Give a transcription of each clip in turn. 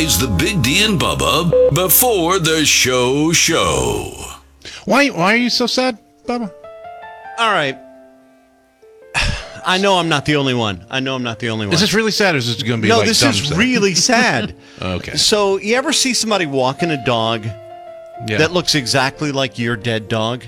is the Big D and Bubba before the show. Why are you so sad, Bubba? All right. I know I'm not the only one. Is this really sad, or is this going to be no, like this dumb is sad? really sad. Okay. So, you ever see somebody walking a dog Yeah. that looks exactly like your dead dog?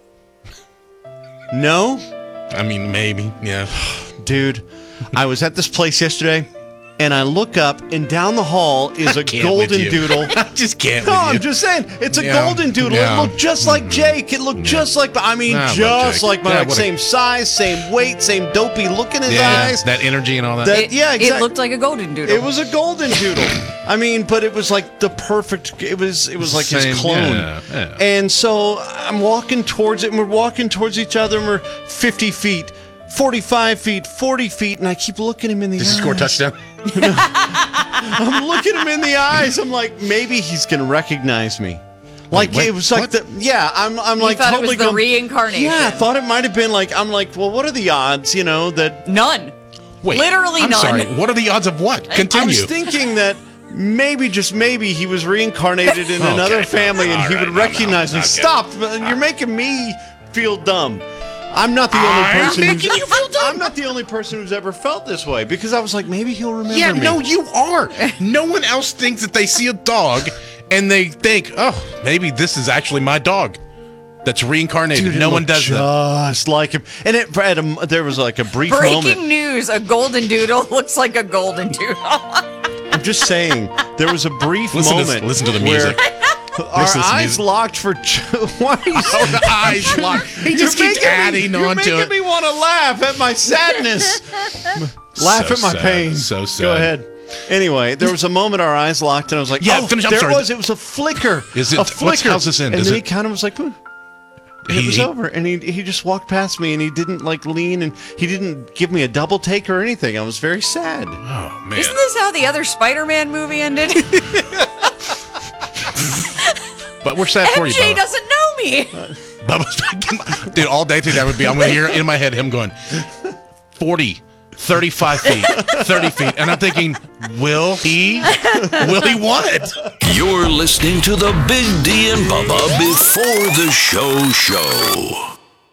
No? I mean, maybe. Yeah. Dude, I was at this place yesterday, and I look up, and down the hall is a Can't with golden you. doodle. I just can't No, with you. I'm just saying, it's a Yeah. golden doodle. Yeah. It looked just like Jake. It looked just like, Nah, just Jake. like my Yeah, like, what a- same size, same weight, same dopey look in his Yeah, eyes. that energy and all that. Yeah, It exactly. looked like a golden doodle. It was a golden doodle. But it was like the perfect. It was like Same, his clone. yeah. And so I'm walking towards it, and we're walking towards each other, and we're 50 feet, 45 feet, 40 feet, and I keep looking him in the eyes. Does he score a touchdown? I'm looking him in the eyes. I'm like, maybe he's gonna recognize me. Like wait, it was like what? the I'm You like thought totally it was the reincarnation. Yeah, I thought it might have been like I'm like, well, what are the odds? That None. Wait. Literally I'm none. Sorry. What are the odds of what? I Continue. was thinking that maybe, just maybe, he was reincarnated in another family and all he right, would no, recognize me. okay. Stop! You're making me feel dumb. I'm not the only I'm person. making you feel dumb? I'm not the only person who's ever felt this way because I was like, maybe he'll remember Yeah, me. no, you are. No one else thinks that they see a dog and they think, oh, maybe this is actually my dog that's reincarnated. Dude, it no one looked does that. just like him. And there was like a brief Breaking moment. news, a golden doodle looks like a golden doodle. I'm just saying, there was a brief moment. Listen to the where music. Our Listen to the eyes music. locked for. Why are you Oh, the eyes locked. He just You're keeps making adding you're on to making it. me want to laugh at my sadness. Laugh So at my sad. pain. So sad. Go ahead. Anyway, there was a moment our eyes locked, and I was like, Yeah, "Oh, finish. I'm there sorry. it was. It was a flicker. Is it- a what's- flicker? how's this end? And Is then it- he kind of was like, "Pooh." And it was over, and he just walked past me, and he didn't like lean, and he didn't give me a double take or anything. I was very sad. Oh, man. Isn't this how the other Spider-Man movie ended? But we're sad for you, MJ Bubba. doesn't know me. Bubba's dude, all day today would be, I'm going to hear in my head him going 40, 35 feet, 30 feet. And I'm thinking, will he what? You're listening to the Big D and Bubba before the show.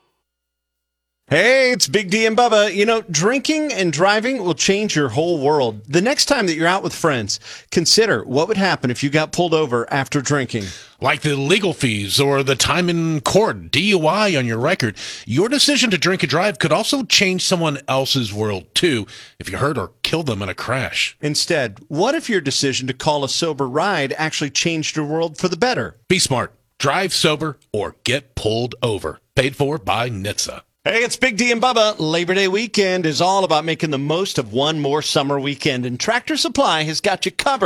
Hey, it's Big D and Bubba. Drinking and driving will change your whole world. The next time that you're out with friends, consider what would happen if you got pulled over after drinking. Like the legal fees or the time in court, DUI on your record. Your decision to drink and drive could also change someone else's world, too, if you hurt or kill them in a crash. Instead, what if your decision to call a sober ride actually changed your world for the better? Be smart. Drive sober or get pulled over. Paid for by NHTSA. Hey, it's Big D and Bubba. Labor Day weekend is all about making the most of one more summer weekend, and Tractor Supply has got you covered.